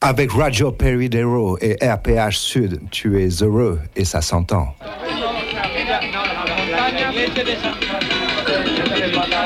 Avec Radio Peridero et RPH Sud, tu es heureux et ça s'entend.